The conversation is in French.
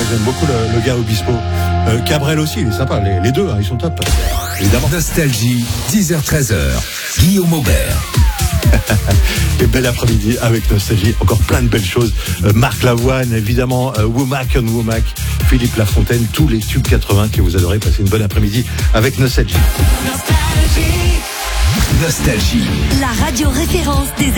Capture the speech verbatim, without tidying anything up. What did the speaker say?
j'aime beaucoup le, le gars Obispo. Euh, Cabrel aussi, il est sympa. Les, les deux, hein, ils sont top. Évidemment. Nostalgie, dix heures treize heures. Guillaume Aubert. Et bel après-midi avec Nostalgie. Encore plein de belles choses. Euh, Marc Lavoine, évidemment. Euh, Womack on Womack. Philippe Lafontaine. Tous les tubes quatre-vingts que vous adorez. Passer une bonne après-midi avec Nostalgie. Nostalgie. La radio référence des